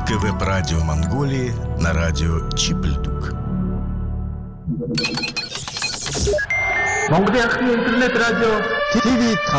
КВ-радио Монголии на радио Чипльдук. Монголия интернет радио ТВ